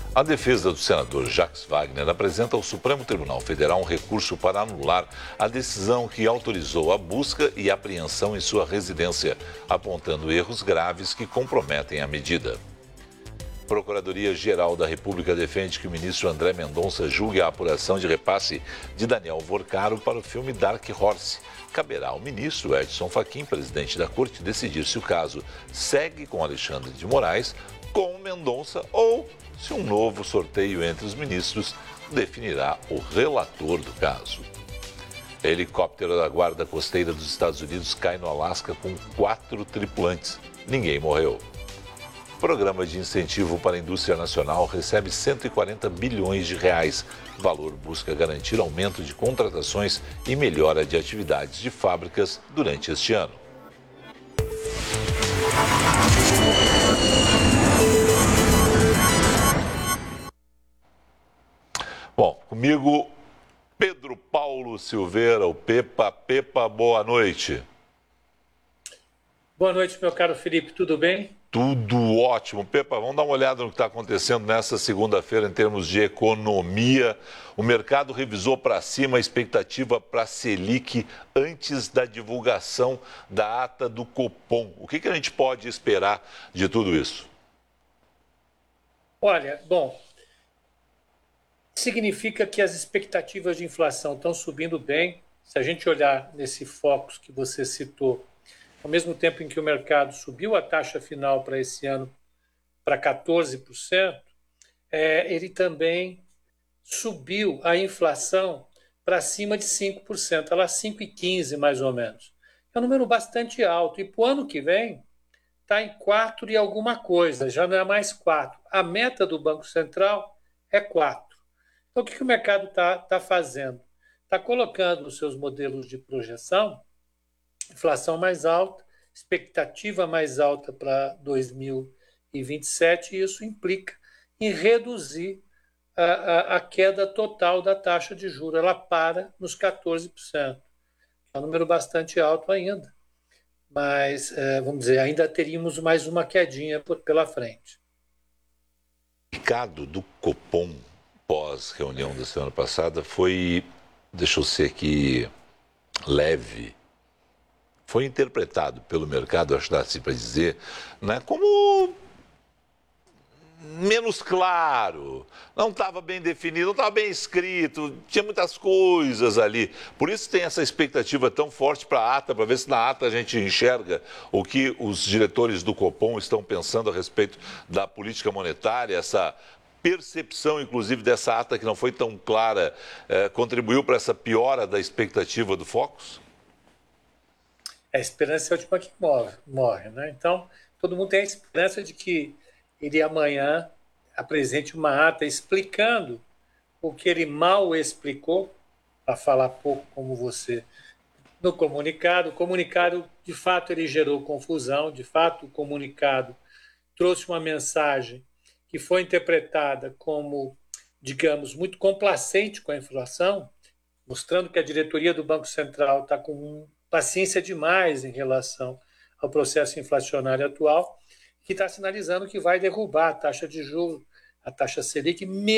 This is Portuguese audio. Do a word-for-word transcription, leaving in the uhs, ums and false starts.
A defesa do senador Jacques Wagner apresenta ao Supremo Tribunal Federal um recurso para anular a decisão que autorizou a busca e apreensão em sua residência, apontando erros graves que comprometem a medida. A Procuradoria-Geral da República defende que o ministro André Mendonça julgue a apuração de repasse de Daniel Vorcaro para o filme Dark Horse. Caberá ao ministro Edson Fachin, presidente da Corte, decidir se o caso segue com Alexandre de Moraes, com Mendonça ou se um novo sorteio entre os ministros definirá o relator do caso. Helicóptero da Guarda Costeira dos Estados Unidos cai no Alasca com quatro tripulantes. Ninguém morreu. O Programa de Incentivo para a Indústria Nacional recebe cento e quarenta bilhões de reais. O valor busca garantir aumento de contratações e melhora de atividades de fábricas durante este ano. Bom, comigo, Pedro Paulo Silveira, o Pepa. Pepa, boa noite. Boa noite, meu caro Felipe, tudo bem? Tudo ótimo. Pepa, vamos dar uma olhada no que está acontecendo nessa segunda-feira em termos de economia. O mercado revisou para cima a expectativa para a Selic antes da divulgação da ata do Copom. O que, que a gente pode esperar de tudo isso? Olha, bom... significa que as expectativas de inflação estão subindo bem. Se a gente olhar nesse foco que você citou, ao mesmo tempo em que o mercado subiu a taxa final para esse ano para quatorze por cento, é, ele também subiu a inflação para cima de cinco por cento, ela cinco vírgula quinze por cento mais ou menos. É um número bastante alto e para o ano que vem está em quatro e alguma coisa, já não é mais quatro. A meta do Banco Central é quatro. Então, o que, que o mercado está tá fazendo? Está colocando os seus modelos de projeção, inflação mais alta, expectativa mais alta para dois mil e vinte e sete, e isso implica em reduzir a, a, a queda total da taxa de juros. Ela para nos quatorze por cento. É um número bastante alto ainda, mas, é, vamos dizer, ainda teríamos mais uma quedinha por, pela frente. O mercado do Copom pós-reunião da semana passada foi, deixa eu ser aqui, leve. Foi interpretado pelo mercado, acho que dá assim para dizer, né, como menos claro, não estava bem definido, não estava bem escrito, tinha muitas coisas ali. Por isso tem essa expectativa tão forte para a ata, para ver se na ata a gente enxerga o que os diretores do Copom estão pensando a respeito da política monetária, essa percepção, inclusive, dessa ata que não foi tão clara, eh, contribuiu para essa piora da expectativa do Focus? A esperança é a última que morre, morre, né? Então, todo mundo tem a esperança de que ele amanhã apresente uma ata explicando o que ele mal explicou, para falar pouco como você, no comunicado. O comunicado, de fato, ele gerou confusão, de fato, o comunicado trouxe uma mensagem que foi interpretada como, digamos, muito complacente com a inflação, mostrando que a diretoria do Banco Central está com paciência demais em relação ao processo inflacionário atual, que está sinalizando que vai derrubar a taxa de juros, a taxa Selic,